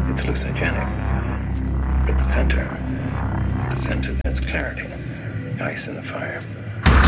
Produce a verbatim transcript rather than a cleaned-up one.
it's hallucinogenic. But at the center, at the center, that's clarity. Ice in the fire.